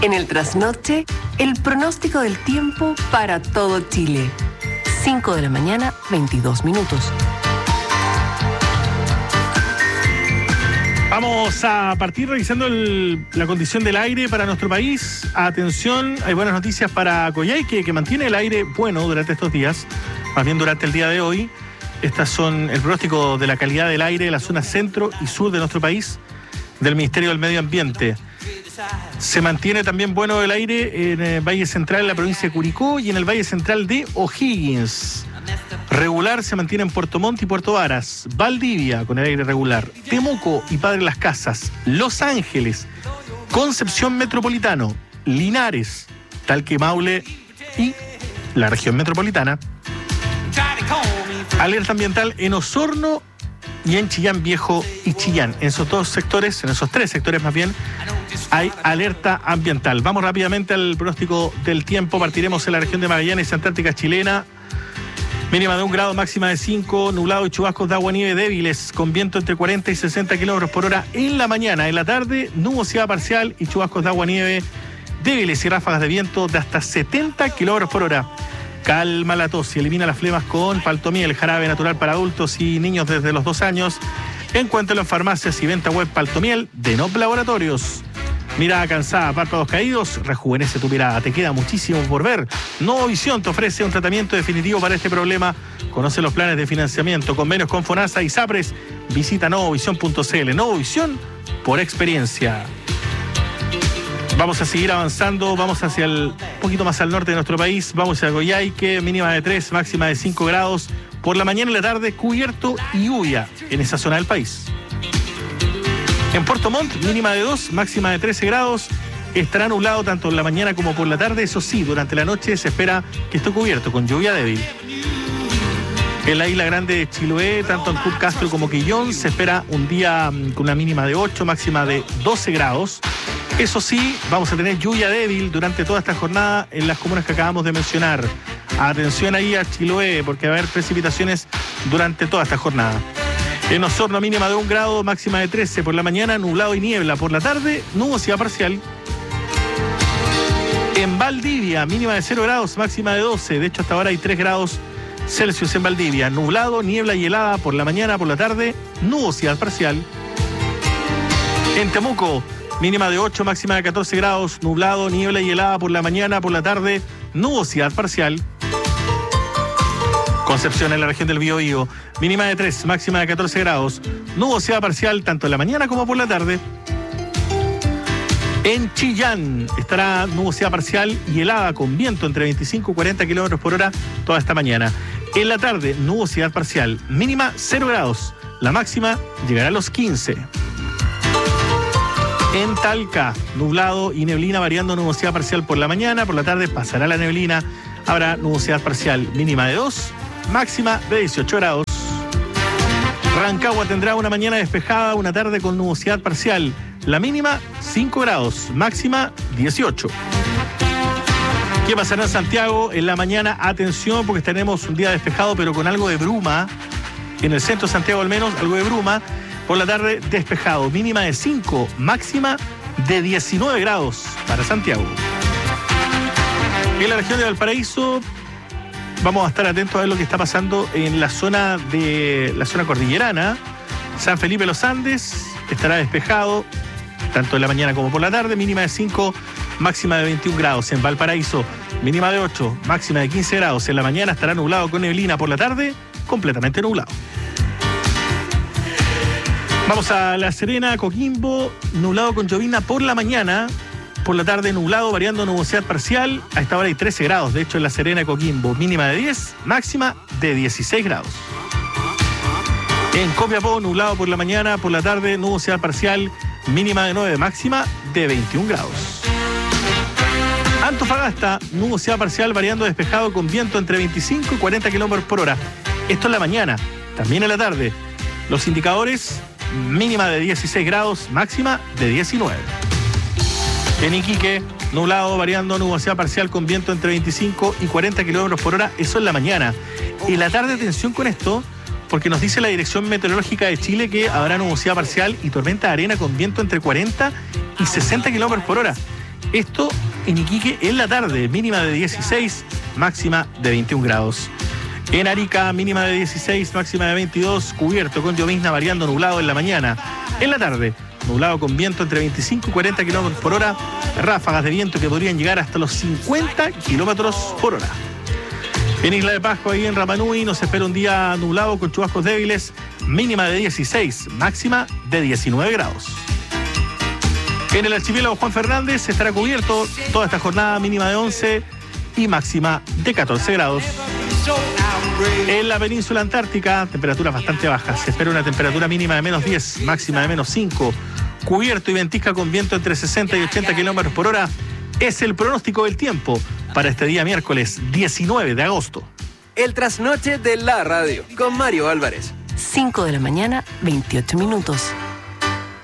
En el trasnoche, el pronóstico del tiempo para todo Chile. 5 de la mañana, 22 minutos. Vamos a partir revisando la condición del aire para nuestro país. Atención, hay buenas noticias para Coyhaique, que mantiene el aire bueno durante estos días, más bien durante el día de hoy. Estas son el pronóstico de la calidad del aire de la zona centro y sur de nuestro país, del Ministerio del Medio Ambiente. Se mantiene también bueno el aire en el Valle Central de la provincia de Curicó y en el Valle Central de O'Higgins. Regular se mantiene en Puerto Montt y Puerto Varas, Valdivia con el aire regular, Temuco y Padre Las Casas, Los Ángeles, Concepción Metropolitano, Linares, Talca, Maule y la región metropolitana. Alerta ambiental en Osorno y en Chillán Viejo y Chillán. En esos dos sectores, en esos tres sectores más bien, hay alerta ambiental. Vamos rápidamente al pronóstico del tiempo. Partiremos en la región de Magallanes, Antártica chilena. Mínima de 1 grado, máxima de 5, nublado y chubascos de agua nieve débiles, con viento entre 40 y 60 kilómetros por hora en la mañana. En la tarde, nubosidad parcial y chubascos de agua nieve débiles y ráfagas de viento de hasta 70 kilómetros por hora. Calma la tos y elimina las flemas con Paltomiel, jarabe natural para adultos y niños desde los 2 años. Encuéntralo en farmacias y venta web Paltomiel de Nop Laboratorios. Mirada cansada, párpados caídos, rejuvenece tu mirada. Te queda muchísimo por ver. Novovisión te ofrece un tratamiento definitivo para este problema. Conoce los planes de financiamiento, convenios con FONASA y SAPRES. Visita novovisión.cl. Novovisión por experiencia. Vamos a seguir avanzando, vamos hacia un poquito más al norte de nuestro país. Vamos a Coyhaique, mínima de 3, máxima de 5 grados. Por la mañana y la tarde, cubierto y lluvia en esa zona del país. En Puerto Montt, mínima de 2, máxima de 13 grados. Estará nublado tanto en la mañana como por la tarde. Eso sí, durante la noche se espera que esté cubierto con lluvia débil. En la isla grande de Chiloé, tanto en Club Castro como Quillón, se espera un día con una mínima de 8, máxima de 12 grados. Eso sí, vamos a tener lluvia débil durante toda esta jornada en las comunas que acabamos de mencionar. Atención ahí a Chiloé, porque va a haber precipitaciones durante toda esta jornada. En Osorno, mínima de 1 grado, máxima de 13 por la mañana, nublado y niebla. Por la tarde, nubosidad parcial. En Valdivia, mínima de 0 grados, máxima de 12. De hecho, hasta ahora hay 3 grados Celsius en Valdivia. Nublado, niebla y helada por la mañana, por la tarde, nubosidad parcial. En Temuco, mínima de 8, máxima de 14 grados, nublado, niebla y helada por la mañana, por la tarde, nubosidad parcial. Concepción en la región del Biobío, mínima de 3, máxima de 14 grados, nubosidad parcial tanto en la mañana como por la tarde. En Chillán estará nubosidad parcial y helada con viento entre 25 y 40 kilómetros por hora toda esta mañana. En la tarde, nubosidad parcial, mínima 0 grados, la máxima llegará a los 15. En Talca, nublado y neblina variando, nubosidad parcial por la mañana, por la tarde pasará la neblina, habrá nubosidad parcial mínima de 2, máxima de 18 grados. Rancagua tendrá una mañana despejada, una tarde con nubosidad parcial, la mínima 5 grados, máxima 18. ¿Qué pasará en Santiago? En la mañana, atención, porque tenemos un día despejado pero con algo de bruma, en el centro de Santiago al menos, algo de bruma. Por la tarde, despejado, mínima de 5, máxima de 19 grados para Santiago. En la región de Valparaíso, vamos a estar atentos a ver lo que está pasando en la zona cordillerana. San Felipe Los Andes estará despejado, tanto en la mañana como por la tarde, mínima de 5, máxima de 21 grados. En Valparaíso, mínima de 8, máxima de 15 grados. En la mañana estará nublado con neblina, por la tarde, completamente nublado. Vamos a La Serena, Coquimbo, nublado con llovizna por la mañana, por la tarde nublado, variando nubosidad parcial. A esta hora hay 13 grados, de hecho en La Serena, Coquimbo, mínima de 10, máxima de 16 grados. En Copiapó, nublado por la mañana, por la tarde nubosidad parcial, mínima de 9, máxima de 21 grados. Antofagasta, nubosidad parcial, variando despejado con viento entre 25 y 40 kilómetros por hora. Esto en la mañana, también en la tarde. Los indicadores: mínima de 16 grados, máxima de 19. En Iquique, nublado, variando nubosidad parcial con viento entre 25 y 40 kilómetros por hora, eso en la mañana. En la tarde, atención con esto, porque nos dice la Dirección Meteorológica de Chile que habrá nubosidad parcial y tormenta de arena con viento entre 40 y 60 kilómetros por hora. Esto en Iquique en la tarde, mínima de 16, máxima de 21 grados. En Arica, mínima de 16, máxima de 22, cubierto con llovizna variando nublado en la mañana. En la tarde, nublado con viento entre 25 y 40 kilómetros por hora, ráfagas de viento que podrían llegar hasta los 50 kilómetros por hora. En Isla de Pascua y en Rapa Nui nos espera un día nublado con chubascos débiles, mínima de 16, máxima de 19 grados. En el archipiélago Juan Fernández estará cubierto toda esta jornada, mínima de 11 y máxima de 14 grados. En la península antártica, temperaturas bastante bajas. Se espera una temperatura mínima de menos 10, máxima de menos 5. Cubierto y ventisca con viento entre 60 y 80 kilómetros por hora. Es el pronóstico del tiempo para este día miércoles 19 de agosto. El trasnoche de la radio con Mario Álvarez. 5 de la mañana, 28 minutos.